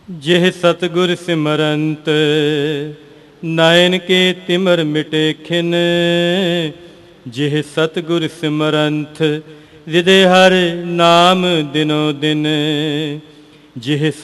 ਜਿਹ ਸਤਿਗੁਰ ਸਿਮਰੰਤ ਨਾਇਨ ਕੇ ਤਿਮਰ ਮਿਟੇ ਖਿਨ। ਜਿਹ ਸਤਿਗੁਰ ਸਿਮਰੰਤ ਰਿਦੇ ਹਰ ਨਾਮ ਦਿਨੋ ਦਿਨ। ਜਿਹ